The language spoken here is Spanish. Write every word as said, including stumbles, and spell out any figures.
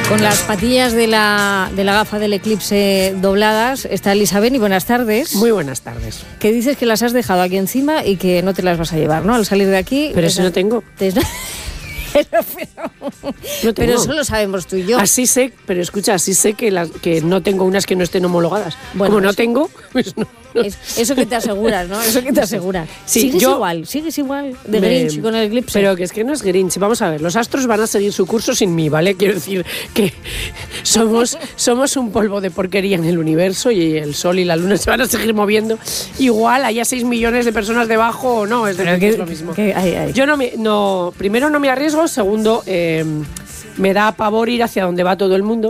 Con las patillas de la, de la gafa del eclipse dobladas está Elisa Beni. Buenas tardes. Muy buenas tardes. Que dices que las has dejado aquí encima y que no te las vas a llevar, ¿no? Al salir de aquí... Pero si no tengo. Te... Pero, pero, no pero eso lo sabemos tú y yo. Así sé, pero escucha, así sé que, las, que no tengo unas que no estén homologadas. Bueno, Como no eso, tengo, pues no. no. Es, eso que te aseguras, ¿no? Eso que te aseguras. Sí, sigues yo, igual, sigues igual de me, Grinch con el eclipse. Pero que es que no es Grinch. Vamos a ver, los astros van a seguir su curso sin mí, ¿vale? Quiero decir que somos, somos un polvo de porquería en el universo y el sol y la luna se van a seguir moviendo. Igual haya seis millones de personas debajo o no, es, decir, que, es lo mismo. Que, ay, ay. Yo no me, no, primero no me arriesgo, segundo, eh, me da pavor ir hacia donde va todo el mundo.